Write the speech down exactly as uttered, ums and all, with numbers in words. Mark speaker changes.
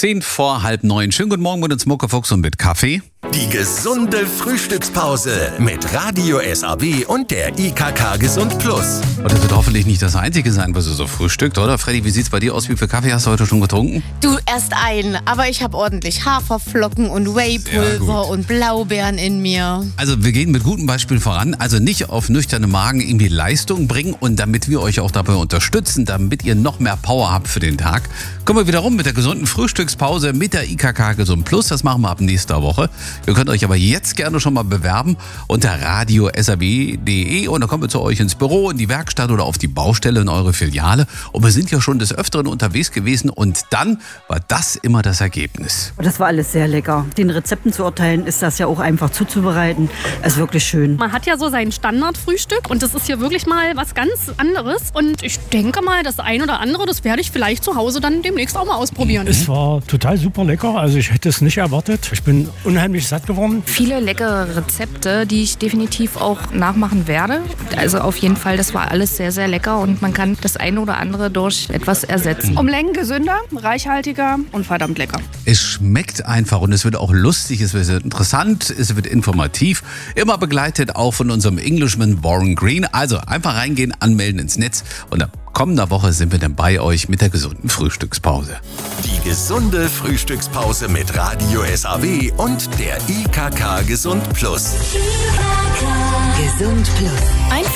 Speaker 1: Zehn vor halb neun. Schönen guten Morgen mit uns Muckefuchs und mit Kaffee.
Speaker 2: Die gesunde Frühstückspause mit Radio S A B und der I K K Gesund Plus.
Speaker 1: Und das wird hoffentlich nicht das Einzige sein, was ihr so frühstückt, oder? Freddy, wie sieht's bei dir aus? Wie viel Kaffee hast du heute schon getrunken?
Speaker 3: Du, erst einen, aber ich habe ordentlich Haferflocken und Whey-Pulver und Blaubeeren in mir.
Speaker 1: Also wir gehen mit gutem Beispiel voran. Also nicht auf nüchterne Magen irgendwie Leistung bringen, und damit wir euch auch dabei unterstützen, damit ihr noch mehr Power habt für den Tag, kommen wir wieder rum mit der gesunden Frühstückspause mit der I K K Gesund Plus. Das machen wir ab nächster Woche. Ihr könnt euch aber jetzt gerne schon mal bewerben unter radio punkt s a b punkt d e und dann kommen wir zu euch ins Büro, in die Werkstatt oder auf die Baustelle in eure Filiale. Und wir sind ja schon des Öfteren unterwegs gewesen und dann war das immer das Ergebnis.
Speaker 4: Das war alles sehr lecker. Den Rezepten zu urteilen, ist das ja auch einfach zuzubereiten. Es ist wirklich schön.
Speaker 5: Man hat ja so sein Standardfrühstück und das ist hier wirklich mal was ganz anderes. Und ich denke mal, das ein oder andere, das werde ich vielleicht zu Hause dann demnächst auch mal ausprobieren.
Speaker 6: Es war total super lecker. Also ich hätte es nicht erwartet. Ich bin unheimlich satt geworden.
Speaker 7: Viele leckere Rezepte, die ich definitiv auch nachmachen werde. Also auf jeden Fall, das war alles sehr, sehr lecker und man kann das eine oder andere durch etwas ersetzen.
Speaker 8: Um Längen gesünder, reichhaltiger und verdammt lecker.
Speaker 1: Es schmeckt einfach und es wird auch lustig, es wird interessant, es wird informativ. Immer begleitet auch von unserem Englishman Warren Green. Also einfach reingehen, anmelden ins Netz und ab kommender Woche sind wir dann bei euch mit der gesunden Frühstückspause.
Speaker 2: Die gesunde Frühstückspause mit Radio S A B und der I K K Gesund Plus.
Speaker 9: Gesund Plus.